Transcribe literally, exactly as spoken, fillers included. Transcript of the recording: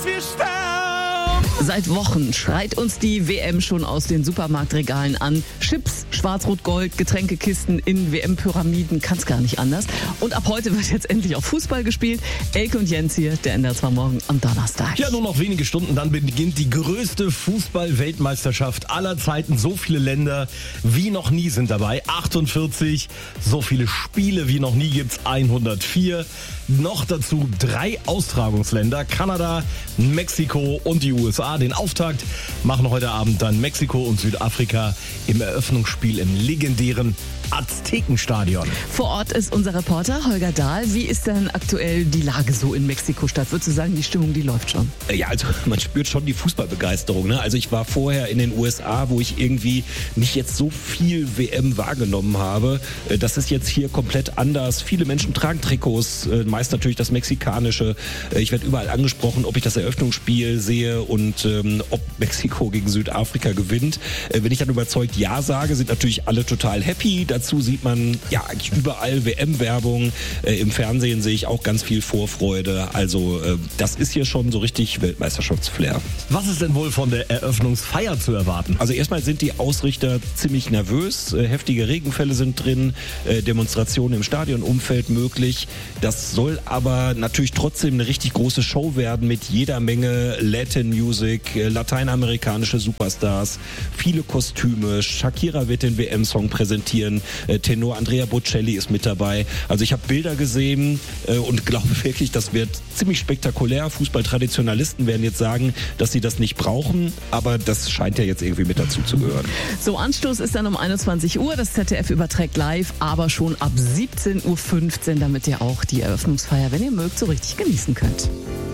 Wir sterben! Seit Wochen schreit uns die W M schon aus den Supermarktregalen an. Chips, Schwarz-Rot-Gold, Getränkekisten in W M-Pyramiden, kann's gar nicht anders. Und ab heute wird jetzt endlich auch Fußball gespielt. Elke und Jens hier, der N D R zwei Morgen am Donnerstag. Ja, nur noch wenige Stunden, dann beginnt die größte Fußball-Weltmeisterschaft aller Zeiten. So viele Länder wie noch nie sind dabei. achtundvierzig, so viele Spiele wie noch nie gibt's hundertvier. Noch dazu drei Austragungsländer, Kanada, Mexiko und die U S A. Den Auftakt machen heute Abend dann Mexiko und Südafrika im Eröffnungsspiel im legendären Aztekenstadion. Vor Ort ist unser Reporter Holger Dahl. Wie ist denn aktuell die Lage so in Mexiko-Stadt? Würdest du sagen, die Stimmung, die läuft schon? Ja, also man spürt schon die Fußballbegeisterung. Ne? Also ich war vorher in den U S A, wo ich irgendwie nicht jetzt so viel W M wahrgenommen habe. Das ist jetzt hier komplett anders. Viele Menschen tragen Trikots, meist natürlich das mexikanische. Ich werde überall angesprochen, ob ich das Eröffnungsspiel sehe und ähm, ob Mexiko gegen Südafrika gewinnt. Wenn ich dann überzeugt Ja sage, sind natürlich alle total happy. Dazu sieht man ja eigentlich überall W M-Werbung. Äh, Im Fernsehen sehe ich auch ganz viel Vorfreude. Also äh, das ist hier schon so richtig Weltmeisterschaftsflair. Was ist denn wohl von der Eröffnungsfeier zu erwarten? Also erstmal sind die Ausrichter ziemlich nervös. Äh, heftige Regenfälle sind drin, äh, Demonstrationen im Stadionumfeld möglich. Das soll aber natürlich trotzdem eine richtig große Show werden mit jeder Menge Latin Music, äh, lateinamerikanische Superstars, viele Kostüme. Shakira wird den W M-Song präsentieren. Tenor Andrea Bocelli ist mit dabei. Also ich habe Bilder gesehen äh, und glaube wirklich, das wird ziemlich spektakulär. Fußballtraditionalisten werden jetzt sagen, dass sie das nicht brauchen, aber das scheint ja jetzt irgendwie mit dazu zu gehören. So, Anstoß ist dann um einundzwanzig Uhr. Das Z D F überträgt live, aber schon ab siebzehn Uhr fünfzehn, damit ihr auch die Eröffnungsfeier, wenn ihr mögt, so richtig genießen könnt.